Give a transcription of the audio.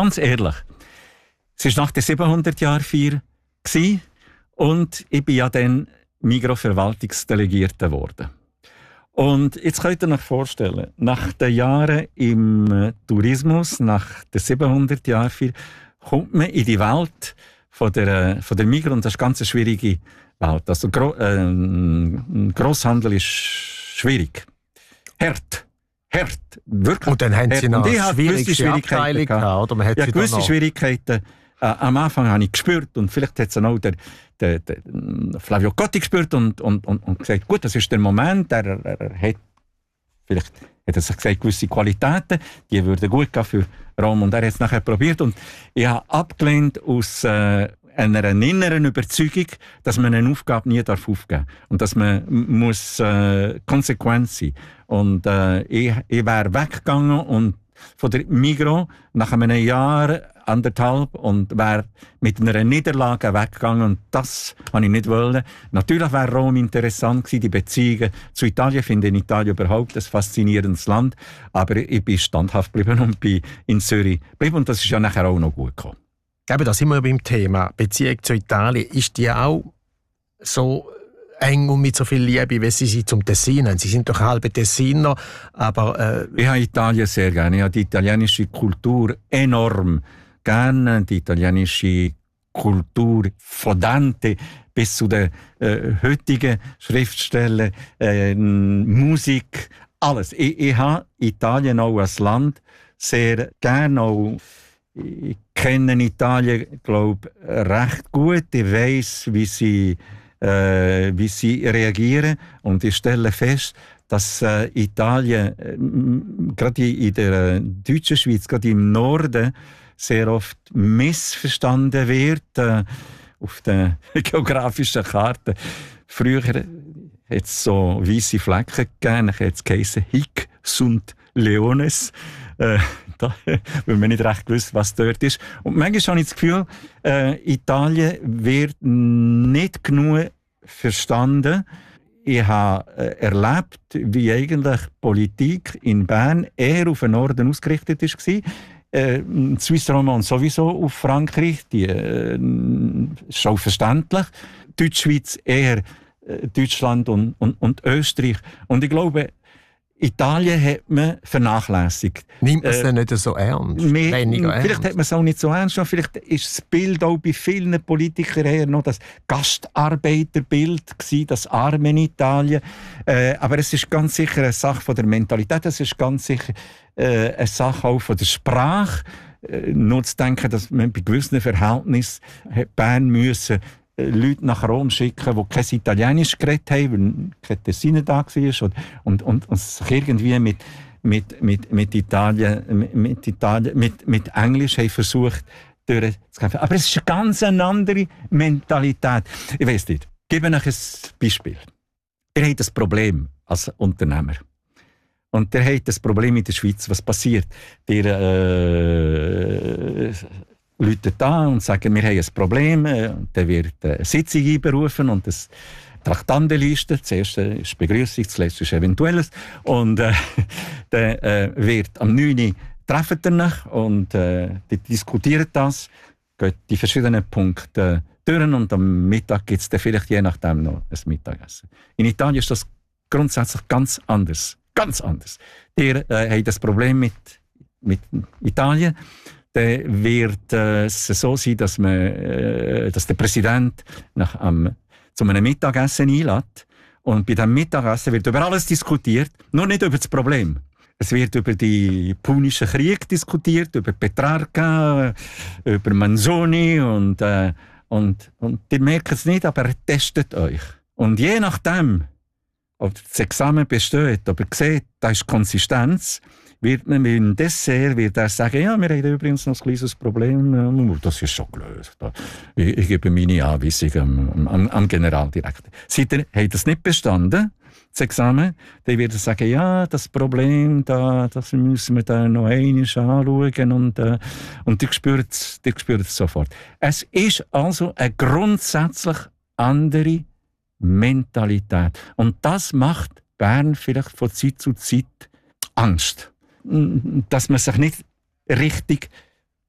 ganz ehrlich, es war nach der 700-Jahr-Feier und ich bin ja dann Migros-Verwaltungsdelegierter geworden. Und jetzt könnt ihr euch vorstellen, nach den Jahren im Tourismus, nach der 700-Jahr-Feier, kommt man in die Welt von der Migros, und das ist eine ganz schwierige Welt. Also Grosshandel ist schwierig. Hart, wirklich. Und dann haben Sie noch schwierige Abteilung gehabt, oder? Man hat gewisse Schwierigkeiten. Am Anfang habe ich gespürt, und vielleicht hat es auch der Flavio Cotti gespürt und gesagt, gut, das ist der Moment, er hat vielleicht hat er sich gesagt, gewisse Qualitäten, die würden gut gehen für Rom, und er hat es nachher probiert, und ich habe abgelehnt aus einer inneren Überzeugung, dass man eine Aufgabe nie aufgeben darf und dass man muss konsequent sein. Und ich wäre weggegangen und von der Migros nach einem Jahr, 1,5, und wäre mit einer Niederlage weggegangen, und das wollte ich nicht wollen. Natürlich wäre Rom interessant gewesen, die Beziehungen zu Italien. Ich finde in Italien überhaupt ein faszinierendes Land, aber ich bin standhaft geblieben und bin in Zürich geblieben, und das ist ja nachher auch noch gut gekommen. Eben, da sind wir beim Thema Beziehung zu Italien. Ist die auch so eng und mit so viel Liebe, wie Sie zum Tessin haben? Sie sind doch halbe Tessiner, aber... Ich habe Italien sehr gerne. Ich habe die italienische Kultur enorm gerne. Die italienische Kultur von Dante bis zu den heutigen Schriftstellern, Musik, alles. Ich habe Italien auch als Land sehr gerne. Auch ich kenne Italien, glaube ich, recht gut. Ich weiss, wie sie reagieren. Und ich stelle fest, dass Italien, gerade in der deutschen Schweiz, gerade im Norden, sehr oft missverstanden wird auf der geografischen Karte. Früher hat es so weisse Flecken gegeben, dann hat es geheißen Hic sunt Leones. Weil man nicht recht gewusst, was dort ist. Und manchmal habe ich das Gefühl, Italien wird nicht genug verstanden. Ich habe erlebt, wie eigentlich Politik in Bern eher auf den Norden ausgerichtet war. Suisse Romand sowieso auf Frankreich, die ist auch verständlich. Deutschschweiz eher Deutschland und Österreich. Und ich glaube, Italien hat man vernachlässigt. Nimmt man es denn nicht so ernst? Weniger ernst? Vielleicht hat man es auch nicht so ernst genommen. Vielleicht ist das Bild auch bei vielen Politikern eher noch das Gastarbeiterbild gewesen, das arme Italien. Aber es ist ganz sicher eine Sache von der Mentalität. Es ist ganz sicher eine Sache auch von der Sprache. Nur zu denken, dass man bei gewissen Verhältnissen Bern müssen Leute nach Rom schicken, die kein Italienisch geredet haben, weil kein Tessiner da war und sich irgendwie mit Englisch haben versucht durchzukämpfen. Aber es ist eine ganz andere Mentalität. Ich weiss nicht. Ich gebe euch ein Beispiel. Ihr habt ein Problem als Unternehmer. Und ihr habt das Problem in der Schweiz. Was passiert? Leute da und sagen, wir haben ein Problem. Dann wird eine Sitzung einberufen und das Traktandenliste. Das erste ist Begrüßung, das letzte ist Eventuelles. Und dann wird am 9. Uhr treffen ihr euch und die diskutieren das, gehen die verschiedenen Punkte durch, und am Mittag gibt es dann vielleicht je nachdem noch ein Mittagessen. In Italien ist das grundsätzlich ganz anders. Ganz anders. Ihr habt das Problem mit Italien. Dann wird es so sein, dass der Präsident zu einem Mittagessen einlädt. Und bei diesem Mittagessen wird über alles diskutiert, nur nicht über das Problem. Es wird über den Punischen Krieg diskutiert, über Petrarca, über Manzoni und ihr merkt es nicht, aber er testet euch. Und je nachdem, ob das Examen besteht, ob ihr seht, da ist Konsistenz, wird man mit dem Dessert sagen, ja, wir haben übrigens noch ein kleines Problem, das ist schon gelöst. Ich gebe meine Anweisung am Generaldirektor. Seid ihr, habt das nicht bestanden, das Examen, dann wird er sagen, ja, das Problem, das müssen wir da noch einmal anschauen, und ihr spürt es sofort. Es ist also eine grundsätzlich andere Mentalität. Und das macht Bern vielleicht von Zeit zu Zeit Angst. Dass man sich nicht richtig